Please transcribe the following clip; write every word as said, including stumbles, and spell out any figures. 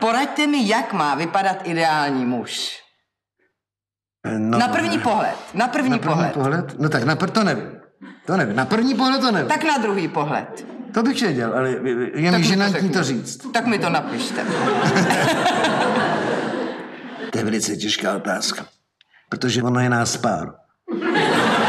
poraďte mi, jak má vypadat ideální muž. No, na první pohled. Na první, na první pohled. pohled. No tak na pr- to nevím. To nevím. Na první pohled to nevím. Tak na druhý pohled. To bych věděl, ale je mi žinantní to říct. Tak mi to napište. To je velice těžká otázka. Protože ono je nás pár.